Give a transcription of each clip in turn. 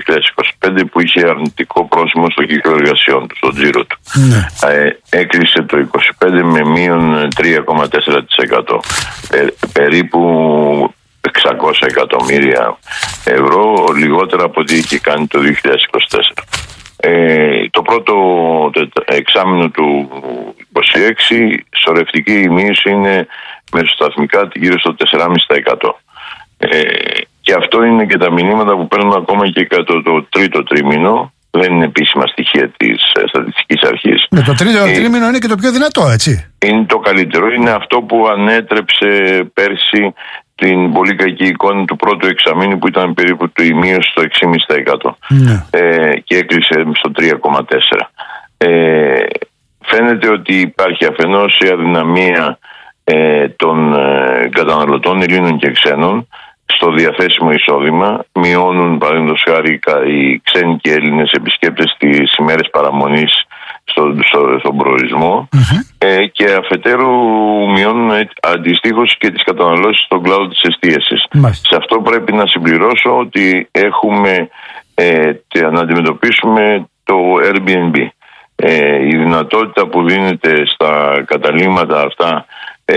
2025 που είχε αρνητικό πρόσημο στο κύκλο εργασιών του, στον τζίρο του. Έκλεισε το 2025 με μείον 3,4%. Περίπου 600 εκατομμύρια ευρώ λιγότερα από ό,τι είχε κάνει το 2024. Το πρώτο εξάμηνο του 2026 σωρευτική μείωση είναι μεσοσταθμικά γύρω στο 4,5%. Και αυτό είναι και τα μηνύματα που παίρνουν ακόμα και κατά το τρίτο τρίμηνο. Δεν είναι επίσημα στοιχεία της Στατιστικής Αρχής. Το τρίτο τρίμηνο είναι και το πιο δυνατό, έτσι. Είναι το καλύτερο. Είναι αυτό που ανέτρεψε πέρσι την πολύ κακή εικόνα του πρώτου εξαμήνου, που ήταν περίπου η μείωση στο 6,5%. Και έκλεισε στο 3,4%. Φαίνεται ότι υπάρχει αφενός η αδυναμία των καταναλωτών Ελλήνων και ξένων στο διαθέσιμο εισόδημα. Μειώνουν, παραδείγματος χάρη, οι ξένοι και Έλληνες επισκέπτες τις ημέρες παραμονής στον προορισμό, και αφετέρου μειώνουν αντιστοίχως και τις καταναλώσεις στον κλάδο της εστίασης. Σε αυτό πρέπει να συμπληρώσω ότι έχουμε να αντιμετωπίσουμε το Airbnb. Η δυνατότητα που δίνεται στα καταλύματα αυτά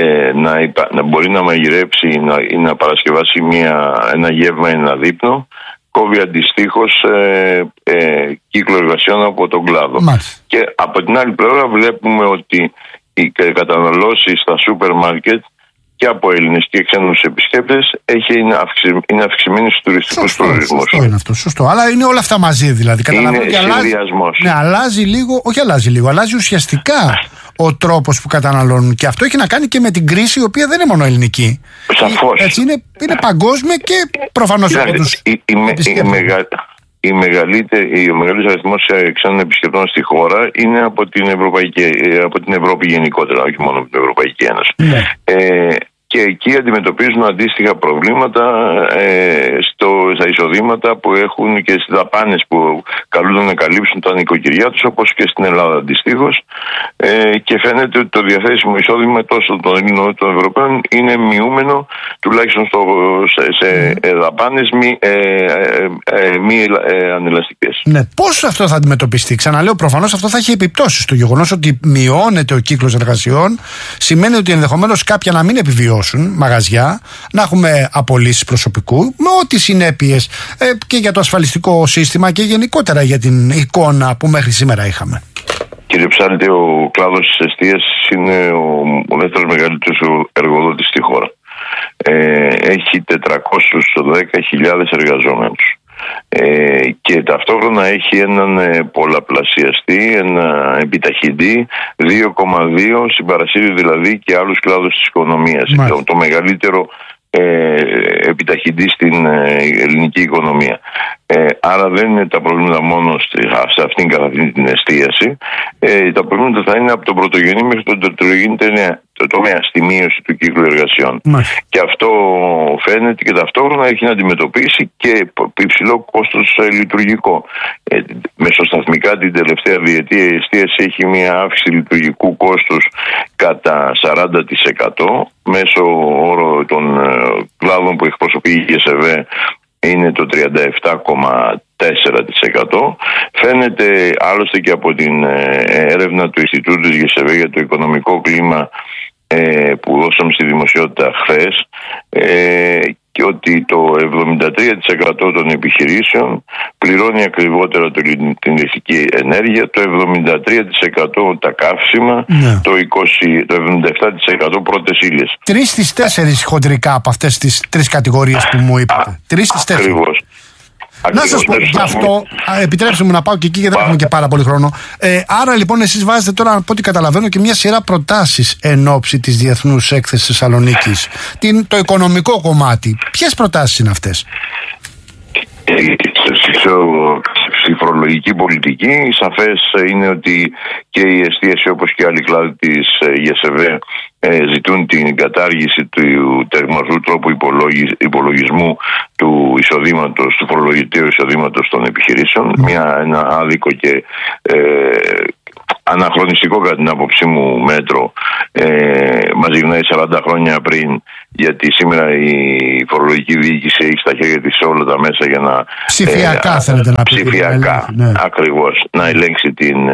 να μπορεί να μαγειρέψει ή να παρασκευάσει ένα γεύμα, ένα δείπνο, κόβει αντιστοίχως κύκλο εργασιών από τον κλάδο. Και από την άλλη πλευρά βλέπουμε ότι οι καταναλώσεις στα σούπερ μάρκετ και από Έλληνες και ξένους επισκέπτες είναι αυξημένη στους τουριστικούς προορισμούς. Σωστό είναι αυτό, σωστό. Αλλά είναι όλα αυτά μαζί, δηλαδή. Είναι συνδυασμός. Αλλάζει λίγο, όχι αλλάζει λίγο, αλλάζει ουσιαστικά ο τρόπος που καταναλώνουν. Και αυτό έχει να κάνει και με την κρίση, η οποία δεν είναι μόνο ελληνική. Σαφώς. Έτσι είναι παγκόσμια και προφανώς από τους επισκέπτες. Ο μεγαλύτερος αριθμός ξένων επισκεπτών στη χώρα είναι από την Ευρώπη γενικότερα, όχι μόνο από την Ευρωπαϊκή Ένωση. Και εκεί αντιμετωπίζουν αντίστοιχα προβλήματα στα εισοδήματα που έχουν και στις δαπάνες που καλούνται να καλύψουν τα νοικοκυριά τους, όπως και στην Ελλάδα αντιστοίχως. Και φαίνεται ότι το διαθέσιμο εισόδημα τόσο των Ελλήνων όσο των Ευρωπαίων είναι μειούμενο, τουλάχιστον σε δαπάνες μη ανελαστικές. Ναι, πώς αυτό θα αντιμετωπιστεί? Ξαναλέω, προφανώς αυτό θα έχει επιπτώσεις. Το γεγονός ότι μειώνεται ο κύκλος εργασιών σημαίνει ότι ενδεχομένως κάποια να μην επιβιώσουν μαγαζιά, να έχουμε απολύσεις προσωπικού, με ό,τι συνέπειες και για το ασφαλιστικό σύστημα και γενικότερα για την εικόνα που μέχρι σήμερα είχαμε. Κύριε Ψάλτη, ο κλάδος της εστίασης είναι ο δεύτερος μεγαλύτερος εργοδότης στη χώρα. Έχει 410.000 εργαζόμενους. Και ταυτόχρονα έχει έναν πολλαπλασιαστή, ένα επιταχυντή 2,2 συμπαρασύρει δηλαδή και άλλους κλάδους της οικονομίας. Το μεγαλύτερο επιταχυντή στην ελληνική οικονομία. Άρα δεν είναι τα προβλήματα μόνο σε αυτήν καθ' αυτήν την εστίαση. Τα προβλήματα θα είναι από τον πρωτογενή μέχρι τον δευτερογενή τομέα στη μείωση του κύκλου εργασιών. Και αυτό φαίνεται, και ταυτόχρονα έχει να αντιμετωπίσει και υψηλό κόστος λειτουργικό. Μεσοσταθμικά την τελευταία διετία η εστίαση έχει μια αύξηση λειτουργικού κόστους κατά 40%. Μέσω όρο των κλάδων που εκπροσωπεί η ΓΕΣΕΒΕ είναι το 37,4%. Φαίνεται άλλωστε και από την έρευνα του Ινστιτούτου της ΓΕΣΕΒΕ για το οικονομικό κλίμα που δώσαμε στη δημοσιότητα χθες, και ότι το 73% των επιχειρήσεων πληρώνει ακριβότερα την ηλεκτρική ενέργεια, το 73% τα καύσιμα, το 77% πρώτες ύλες. 3 στις 4 χοντρικά από αυτές τις 3 κατηγορίες που μου είπατε. 3 στις 4. Ακριβώς. Να σας πω γι' αυτό, επιτρέψτε μου να πάω και εκεί γιατί δεν έχουμε και πάρα πολύ χρόνο. Άρα λοιπόν εσείς βάζετε τώρα, από ό,τι καταλαβαίνω, και μια σειρά προτάσεις εν ώψη της Διεθνούς Έκθεσης Θεσσαλονίκης. Το οικονομικό κομμάτι. Ποιες προτάσεις είναι αυτές? Στη φορολογική πολιτική σαφές είναι ότι και η εστίαση όπως και άλλοι κλάδοι της ΓΕΣΕΒΕ ζητούν την κατάργηση του τεγμασού τρόπου υπολογισμού του εισοδήματος, του φορολογητέου εισοδήματος των επιχειρήσεων. Ένα άδικο και αναχρονιστικό κατά την άποψή μου μέτρο. Μας γυρνάει 40 χρόνια πριν, γιατί σήμερα η φορολογική διοίκηση έχει στα χέρια της όλα τα μέσα για να ψηφιακά θέλετε να πείτε. Ψηφιακά, ακριβώς, να ελέγξει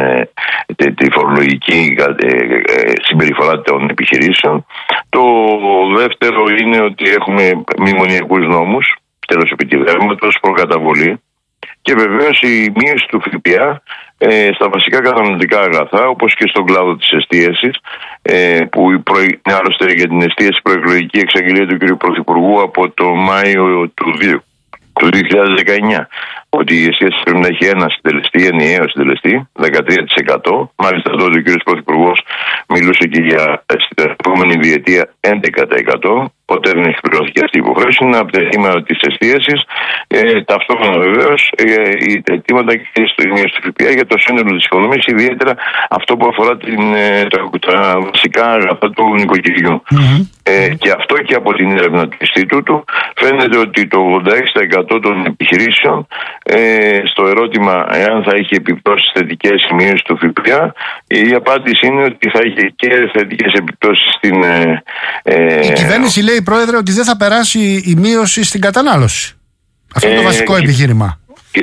τη φορολογική συμπεριφορά των επιχειρήσεων. Το δεύτερο είναι ότι έχουμε μνημονιακούς νόμους, τέλος επικυβέρνηματος, προκαταβολή, και βεβαίως η μείωση του ΦΠΑ στα βασικά καταναλωτικά αγαθά, όπως και στον κλάδο της εστίασης, που είναι άλλωστε για την εστίαση προεκλογική εξαγγελία του κ. Πρωθυπουργού από το Μάιο του 2019, ότι η εστίαση πρέπει να έχει ένα συντελεστή, ενιαίο συντελεστή, 13%. Μάλιστα τότε ο κ. Πρωθυπουργός μιλούσε και για στην επόμενη διετία 11%. Ποτέ δεν έχει πληρωθεί αυτή η υποχρέωση. Είναι από τα αιτήματα της εστίασης. Ταυτόχρονα βεβαίως τα αιτήματα και στο μείωση του ΦΠΑ για το σύνολο της οικονομίας, ιδιαίτερα αυτό που αφορά τα βασικά αγαθά του νοικοκυριού. Και αυτό και από την έρευνα του Ινστιτούτου φαίνεται ότι το 86% των επιχειρήσεων, στο ερώτημα εάν θα έχει επιπτώσεις θετικές η μείωση του ΦΠΑ, η απάντηση είναι ότι θα έχει και θετικές επιπτώσεις στην. Η κυβέρνηση λέει, Πρόεδρε, ότι δεν θα περάσει η μείωση στην κατανάλωση. Αυτό είναι το βασικό επιχείρημα.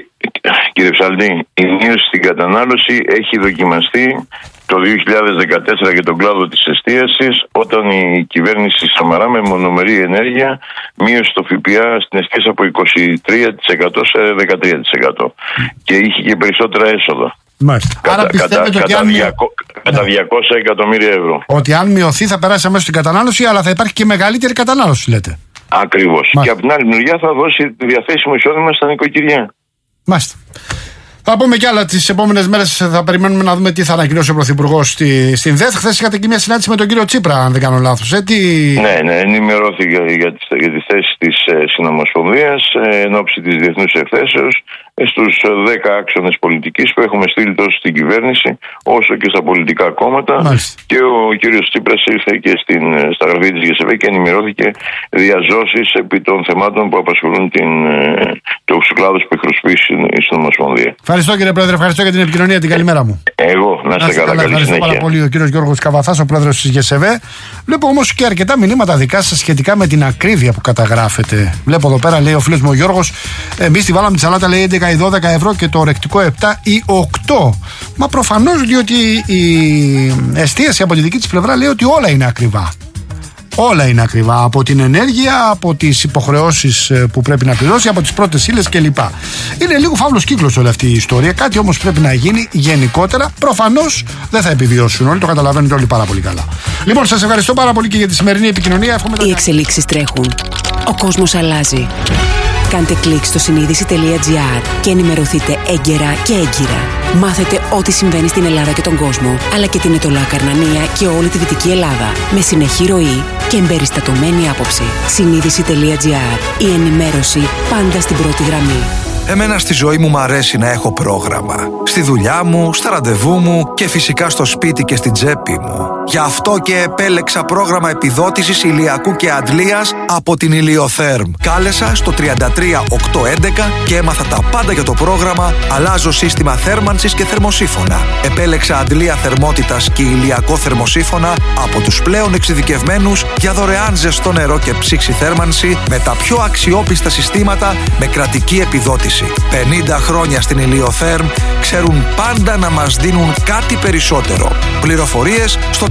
Κύριε Ψαλτή, η μείωση στην κατανάλωση έχει δοκιμαστεί το 2014 για τον κλάδο της εστίασης, όταν η κυβέρνηση Σαμαρά με μονομερή ενέργεια μείωσε το ΦΠΑ στην εστίαση από 23% σε 13% και είχε και περισσότερα έσοδα. Άρα πιστεύετε ότι κατά 200 εκατομμύρια ευρώ. Ότι αν μειωθεί θα περάσει αμέσως στην κατανάλωση, αλλά θα υπάρχει και μεγαλύτερη κατανάλωση, λέτε. Ακριβώς. Και από την άλλη μεριά θα δώσει διαθέσιμο εισόδημα στα νοικοκυριά. Μάλιστα. Θα πούμε κι άλλα τις επόμενες μέρες. Θα περιμένουμε να δούμε τι θα ανακοινώσει ο Πρωθυπουργός στην ΔΕΘ. Χθες είχατε και μια συνάντηση με τον κύριο Τσίπρα, αν δεν κάνω λάθος. Ναι, ενημερώθηκε για τη θέση της Συνομοσπονδίας εν ώψη της διεθνούς εκθέσεως στους 10 άξονες πολιτικής που έχουμε στείλει τόσο στην κυβέρνηση όσο και στα πολιτικά κόμματα. Μάλιστα. Και ο κύριος Τσίπρας ήρθε και στα γραφεία της ΓΕΣΕΒΕ και ενημερώθηκε διαζώσεις επί των θεμάτων που απασχολούν τους κλάδους που έχει προσπίσει η Συνομοσπονδία. Ευχαριστώ, κύριε Πρόεδρε, ευχαριστώ για την επικοινωνία. Την καλημέρα μου. Εγώ, να είστε καλά. Ευχαριστώ πάρα πολύ, ο κύριος Γιώργος Καβαθάς, ο πρόεδρος της ΓΕΣΕΒΕ. Βλέπω όμως και αρκετά μηνύματα δικά σας σχετικά με την ακρίβεια που καταγράφεται. Βλέπω εδώ πέρα, λέει ο φίλος μου ο Γιώργος, εμείς τη βάλαμε τη σαλάτα, λέει 11 ή 12 ευρώ και το ορεκτικό 7 ή 8. Μα προφανώς, διότι η εστίαση από τη δική της πλευρά λέει ότι όλα είναι ακριβά. Όλα είναι ακριβά. Από την ενέργεια, από τις υποχρεώσεις που πρέπει να πληρώσει, από τις πρώτες ύλες κλπ. Είναι λίγο φαύλος κύκλος όλη αυτή η ιστορία. Κάτι όμως πρέπει να γίνει γενικότερα. Προφανώς δεν θα επιβιώσουν όλοι, το καταλαβαίνετε όλοι πάρα πολύ καλά. Λοιπόν, σας ευχαριστώ πάρα πολύ και για τη σημερινή επικοινωνία. Οι εξελίξεις τρέχουν. Ο κόσμος αλλάζει. Κάντε κλικ στο συνείδηση.gr και ενημερωθείτε έγκαιρα και έγκυρα. Μάθετε ό,τι συμβαίνει στην Ελλάδα και τον κόσμο, αλλά και την Ετωλά Καρνανία και όλη τη Δυτική Ελλάδα, με συνεχή ροή και εμπεριστατωμένη άποψη. Συνείδηση.gr. Η ενημέρωση πάντα στην πρώτη γραμμή. Εμένα στη ζωή μου αρέσει να έχω πρόγραμμα. Στη δουλειά μου, στα ραντεβού μου και φυσικά στο σπίτι και στην τσέπη μου. Γι' αυτό και επέλεξα πρόγραμμα επιδότησης ηλιακού και αντλίας από την Ηλιοθέρμ. Κάλεσα στο 33811 και έμαθα τα πάντα για το πρόγραμμα. Αλλάζω σύστημα θέρμανσης και θερμοσύφωνα. Επέλεξα αντλία θερμότητας και ηλιακό θερμοσύφωνα από τους πλέον εξειδικευμένους για δωρεάν ζεστό νερό και ψήξη θέρμανση με τα πιο αξιόπιστα συστήματα με κρατική επιδότηση. 50 χρόνια στην Ηλιοθέρμ ξέρουν πάντα να μας δίνουν κάτι περισσότερο. Πληροφορίες στο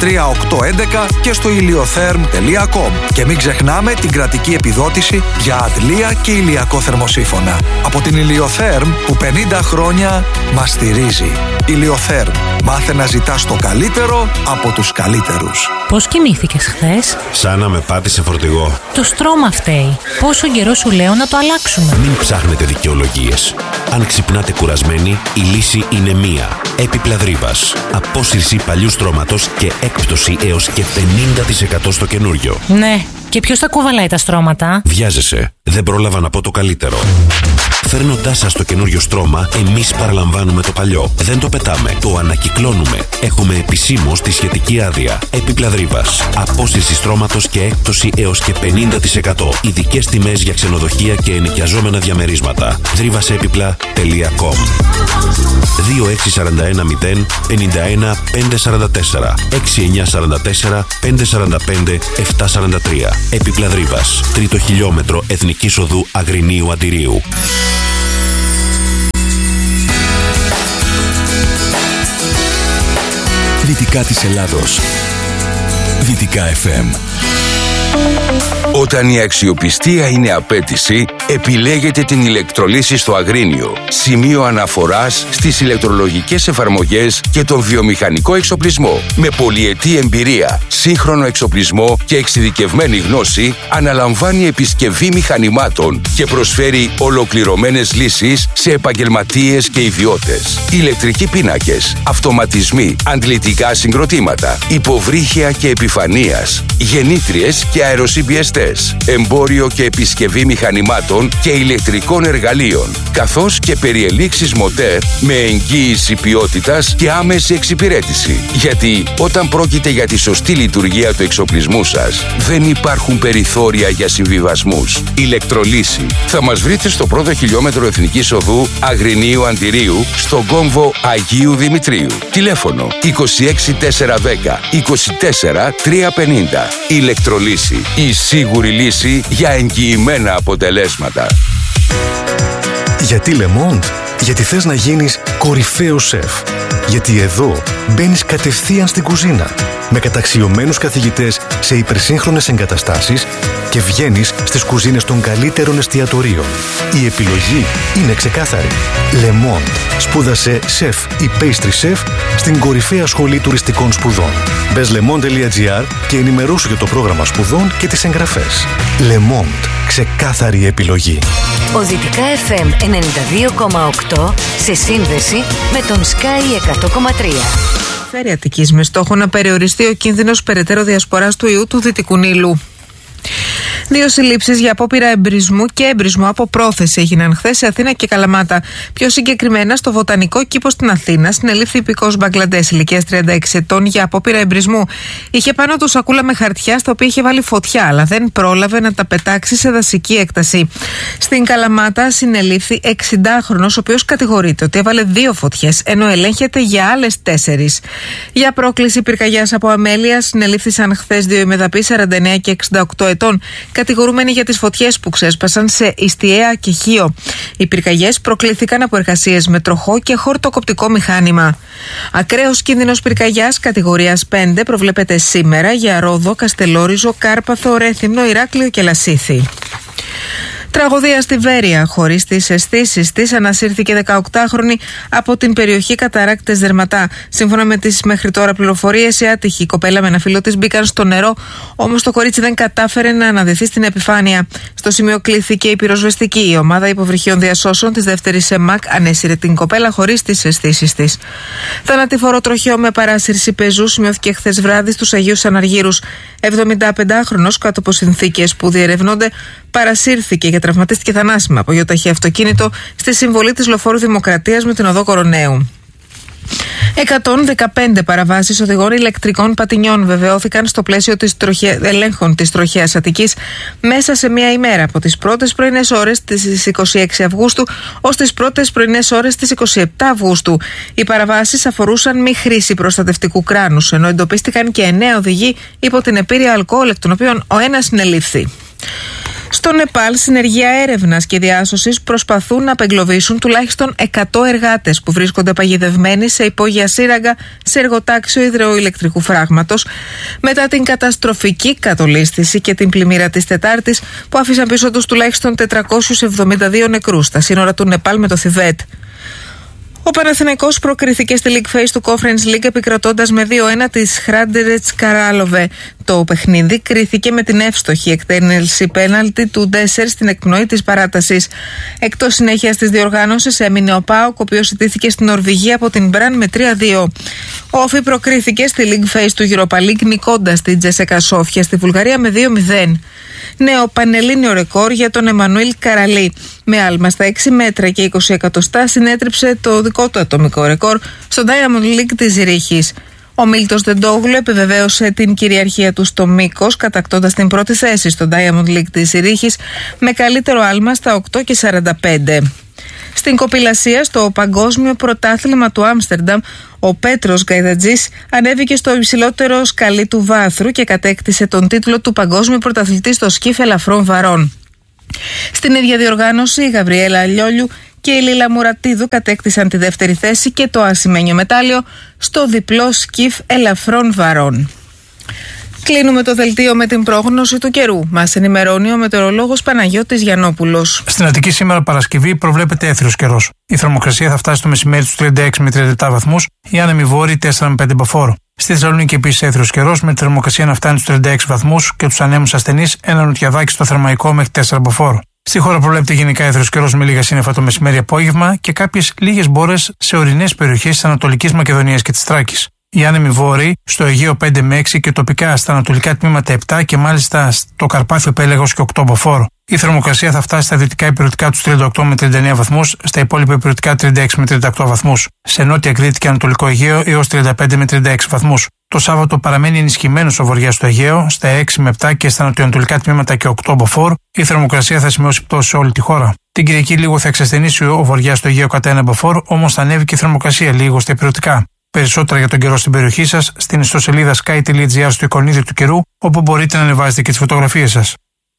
33811 και στο iliotherm.com. Και μην ξεχνάμε την κρατική επιδότηση για αντλία και ηλιακό θερμοσύφωνα. Από την Ηλιοθέρμ που 50 χρόνια μας στηρίζει. Ηλιοθέρμ. Μάθε να ζητάς το καλύτερο από τους καλύτερους. Πώς κοιμήθηκες χθες? Σαν να με πάτησε φορτηγό. Το στρώμα φταίει. Πόσο καιρό σου λέω να το αλλάξουμε. Μην ψάχνετε δικαιολογίες. Αν ξυπνάτε κουρασμένοι, η λύση είναι μία. Έπιπλα Δρύβας. Απόσυρση παλιού στρώματος και έκπτωση έως και 50% στο καινούριο. Ναι, Και ποιος θα κουβαλάει τα στρώματα? Βιάζεσαι. Δεν πρόλαβα να πω το καλύτερο. Φέρνοντάς σας το καινούριο στρώμα, εμείς παραλαμβάνουμε το παλιό. Δεν το πετάμε, το ανακυκλώνουμε. Έχουμε επισήμως τη σχετική άδεια. Έπιπλα Δρύβας. Απόσυρση στρώματος και έκπτωση έως και 50%. Ειδικές τιμές για ξενοδοχεία και ενοικιαζόμενα διαμερίσματα. Δρύβασέπιπλα.com 2641 051 544 6944 545 743. Έπιπλα Δρύβας. Τρίτο χιλιόμετρο Εθνικής Οδού Αγρινίου Αντιρίου. Δυτικά της Ελλάδος. Δυτικά FM. Όταν η αξιοπιστία είναι απέτηση, επιλέγετε την ηλεκτρολύση στο Αγρίνιο. Σημείο αναφοράς στις ηλεκτρολογικές εφαρμογές και τον βιομηχανικό εξοπλισμό. Με πολυετή εμπειρία, σύγχρονο εξοπλισμό και εξειδικευμένη γνώση, αναλαμβάνει επισκευή μηχανημάτων και προσφέρει ολοκληρωμένες λύσεις σε επαγγελματίες και ιδιώτες. Ηλεκτρικοί πίνακες, αυτοματισμοί, αντλητικά συγκροτήματα, υποβρύχια και επιφανείας, γεννήτριες και αεροσυμπιεστές, εμπόριο και επισκευή μηχανημάτων και ηλεκτρικών εργαλείων, καθώς και περιελήξεις μοτέρ με εγγύηση ποιότητας και άμεση εξυπηρέτηση. Γιατί όταν πρόκειται για τη σωστή λειτουργία του εξοπλισμού σας, δεν υπάρχουν περιθώρια για συμβιβασμούς. Ηλεκτρολύση. Θα μας βρείτε στο πρώτο χιλιόμετρο Εθνικής Οδού Αγρινίου Αντιρίου, στον κόμβο Αγίου Δημητρίου. Τηλέφωνο 26410 24 350. Ηλεκτρολύση. Η σίγουρη λύση για εγγυημένα αποτελέσματα. Γιατί Le Monde? Γιατί θες να γίνεις κορυφαίος σεφ. Γιατί εδώ μπαίνεις κατευθείαν στην κουζίνα με καταξιωμένους καθηγητές σε υπερσύγχρονες εγκαταστάσεις και βγαίνεις στις κουζίνες των καλύτερων εστιατορίων. Η επιλογή είναι ξεκάθαρη. Le Monde. Σπούδασε σεφ ή pastry chef στην κορυφαία σχολή τουριστικών σπουδών. Μπες lemonde.gr και ενημερώσου για το πρόγραμμα σπουδών και τις εγγραφές. Le Monde. Ξεκάθαρη επιλογή. Ο Δυτικά FM 92,8 σε σύνδεση με τον Sky 100,3. Φέρει Αττικής με στόχο να περιοριστεί ο κίνδυνος περαιτέρω διασποράς του ιού του Δυτικού Νείλου. 2 συλλήψεις για απόπειρα εμπρισμού και εμπρισμό από πρόθεση έγιναν χθες σε Αθήνα και Καλαμάτα. Πιο συγκεκριμένα, στο Βοτανικό Κήπο στην Αθήνα, συνελήφθη υπηκός Μπαγκλαντές ηλικίας 36 ετών για απόπειρα εμπρισμού. Είχε πάνω του σακούλα με χαρτιά στα οποία είχε βάλει φωτιά, αλλά δεν πρόλαβε να τα πετάξει σε δασική έκταση. Στην Καλαμάτα συνελήφθη 60χρονος, ο οποίος κατηγορείται ότι έβαλε 2 φωτιές, ενώ ελέγχεται για άλλες 4. Για πρόκληση πυρκαγιάς από αμέλεια, συνελήφθησαν χθες 2 ημεδαποί 49 και 68 ετών. Κατηγορούμενοι για τις φωτιές που ξέσπασαν σε Ιστιαία και Χίο. Οι πυρκαγιές προκλήθηκαν από εργασίες με τροχό και χορτοκοπτικό μηχάνημα. Ακραίος κίνδυνος πυρκαγιάς κατηγορίας 5 προβλέπεται σήμερα για Ρόδο, Καστελόριζο, Κάρπαθο, Ρέθυμνο, Ηράκλειο και Λασίθι. Τραγωδία στη Βέρεια. Χωρίς τις αισθήσεις της, ανασύρθηκε 18χρονη από την περιοχή Καταράκτες Δερματά. Σύμφωνα με τις μέχρι τώρα πληροφορίες, η άτυχη κοπέλα με ένα φίλο της μπήκαν στο νερό, όμως το κορίτσι δεν κατάφερε να αναδεθεί στην επιφάνεια. Στο σημείο κλήθηκε η πυροσβεστική. Η ομάδα υποβρυχίων διασώσεων της δεύτερης ΕΜΑΚ ανέσυρε την κοπέλα χωρίς τις αισθήσεις της. Θανατηφόρο τροχαίο με παράσυρση πεζού σημειώθηκε χθες βράδυ στους Αγίους Αναργύρους. 75χρονος, κάτω από συνθήκες που διερευνώνται, παρασύρθηκε και τραυματίστηκε θανάσιμα από γεωταχή αυτοκίνητο στη συμβολή της Λοφόρου Δημοκρατίας με την οδό Κοροναίου. 115 παραβάσεις οδηγών ηλεκτρικών πατινιών βεβαιώθηκαν στο πλαίσιο της ελέγχων της τροχαίας Αττικής μέσα σε μία ημέρα, από τις πρώτες πρωινές ώρες της 26 Αυγούστου ως τις πρώτες πρωινές ώρες της 27 Αυγούστου. Οι παραβάσεις αφορούσαν μη χρήση προστατευτικού κράνους, ενώ εντοπίστηκαν και 9 οδηγοί υπό την επήρεια αλκοόλ, εκ των οποίων ο ένας συνελήφθη. Στο Νεπάλ, συνεργεία έρευνας και διάσωσης προσπαθούν να απεγκλωβίσουν τουλάχιστον 100 εργάτες που βρίσκονται παγιδευμένοι σε υπόγεια σύραγγα σε εργοτάξιο υδροηλεκτρικού φράγματος μετά την καταστροφική κατολίσθηση και την πλημμύρα της Τετάρτης που άφησαν πίσω τους τουλάχιστον 472 νεκρούς στα σύνορα του Νεπάλ με το Θιβέτ. Ο Παναθηναϊκός προκρίθηκε στη League Phase του Conference League επικρατώντας με 2-1 της Hrádec Králové. Το παιχνίδι κρίθηκε με την εύστοχη εκτέλεση πέναλτι του Ντέσσερ στην εκπνοή της παράτασης. Εκτός συνέχειας της διοργάνωσης έμεινε ο ΠΑΟΚ, ο οποίος ιτήθηκε στην Νορβηγία από την Μπραν με 3-2. Ο Όφι προκρίθηκε στη League Phase του Europa League νικώντας την Τζέσσεκα Σόφια στη Βουλγαρία με 2-0. Νέο πανελλήνιο ρεκόρ για τον Εμμανουήλ Καραλή. Με άλμα στα 6 μέτρα και 20 εκατοστά συνέτριψε το δικό του ατομικό ρεκόρ στο Diamond League της Ζυρίχης. Ο Μίλτος Ντεντόγλου επιβεβαίωσε την κυριαρχία του στο μήκος, κατακτώντας την πρώτη θέση στο Diamond League της Ζυρίχης με καλύτερο άλμα στα 8 και 45. Στην κοπηλασία, στο Παγκόσμιο Πρωτάθλημα του Άμστερνταμ, ο Πέτρος Γκαϊδατζής ανέβηκε στο υψηλότερο σκαλί του βάθρου και κατέκτησε τον τίτλο του Παγκόσμιου Πρωταθλητή στο σκιφ ελαφρών βαρών. Στην ίδια διοργάνωση, η Γαβριέλα Αλιόλιου και η Λίλα Μουρατίδου κατέκτησαν τη δεύτερη θέση και το ασημένιο μετάλλιο στο διπλό σκιφ ελαφρών βαρών. Κλείνουμε το δελτίο με την πρόγνωση του καιρού. Μας ενημερώνει ο μετεωρολόγος Παναγιώτης Γιαννόπουλος. Στην Αττική σήμερα Παρασκευή προβλέπεται έθριος καιρός. Η θερμοκρασία θα φτάσει το μεσημέρι στους 36 με 37 βαθμούς, η άνεμη βόρειοι 4 με 5 μποφόρ. Στη Θεσσαλονίκη επίσης έθριος καιρός, με τη θερμοκρασία να φτάνει στους 36 βαθμούς και τους ανέμους ασθενείς ένα νοτιαδάκι στο θερμαϊκό μέχρι 4 μποφόρ. Στη χώρα προβλέπεται γενικά έθριος καιρός με λίγα σύννεφα το μεσημέρι-απόγευμα και κάποιες λίγες μπόρες σε ορεινές περιοχές της Ανατολικής Μακεδονίας και της Θράκης. Οι άνεμοι βόρειοι στο Αιγαίο 5 με 6 και τοπικά στα ανατολικά τμήματα 7 και μάλιστα στο Καρπάθιο Πέλεγος και 8 μποφόρ. Η θερμοκρασία θα φτάσει στα δυτικά υπηρετικά τους 38 με 39 βαθμούς, στα υπόλοιπα υπηρετικά 36 με 38 βαθμούς. Σε νότια Κρήτη και Ανατολικό Αιγαίο έως 35 με 36 βαθμούς. Το Σάββατο παραμένει ενισχυμένος ο βοριάς στο Αιγαίο, στα 6 με 7 και στα νοτιοανατολικά τμήματα και 8 μποφόρ. Η θερμοκρασία θα σημειώσει πτώση σε όλη τη χώρα. Την Κυριακή λίγο θα εξασθενήσει ο βοριάς στο Αιγαίο κατά 1 μποφόρ, όμως θα ανέβει και η θερμοκρασία λίγο στα υπηρετικά. Περισσότερα για τον καιρό στην περιοχή σας στην ιστοσελίδα sky.gr στο εικονίδιο του καιρού, όπου μπορείτε να ανεβάζετε και τις φωτογραφίες σας.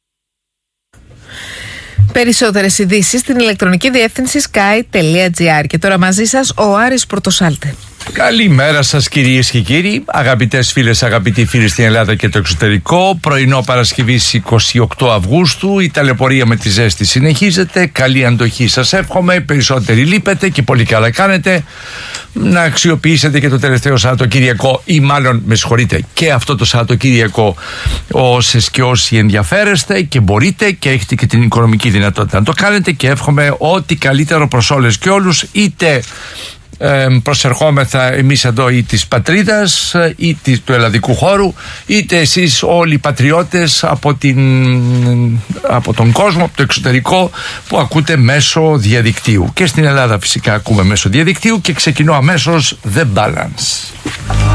Περισσότερες ειδήσεις στην ηλεκτρονική διεύθυνση sky.gr. Και τώρα μαζί σας ο Άρης Πορτοσάλτε. Καλημέρα σας κυρίες και κύριοι, αγαπητές φίλες, αγαπητοί φίλοι στην Ελλάδα και το εξωτερικό. Πρωινό Παρασκευής 28 Αυγούστου, η ταλαιπωρία με τη ζέστη συνεχίζεται. Καλή αντοχή σας εύχομαι, περισσότεροι λείπετε και πολύ καλά κάνετε. Να αξιοποιήσετε και το τελευταίο Σαββατοκύριακο, ή μάλλον με συγχωρείτε, και αυτό το Σαββατοκύριακο όσες και όσοι ενδιαφέρεστε και μπορείτε και έχετε και την οικονομική δυνατότητα να το κάνετε, και εύχομαι ό,τι καλύτερο προς όλες και όλους, είτε προσερχόμεθα εμείς εδώ ή της πατρίδας ή του ελλαδικού χώρου, είτε εσείς όλοι οι πατριώτες από τον κόσμο, από το εξωτερικό, που ακούτε μέσω διαδικτύου. Και στην Ελλάδα φυσικά ακούμε μέσω διαδικτύου, και ξεκινώ αμέσως The Balance.